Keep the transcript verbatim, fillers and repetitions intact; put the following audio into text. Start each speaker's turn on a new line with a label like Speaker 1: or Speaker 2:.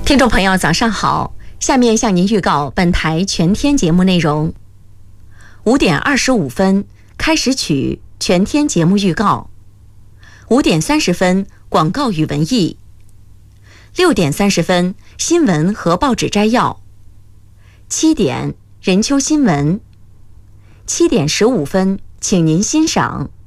Speaker 1: 听众朋友早上好，下面向您预告本台全天节目内容。五点二十五分开始曲全天节目预告，五点三十分广告与文艺，六点三十分新闻和报纸摘要，七点任秋新闻，七点十五分请您欣赏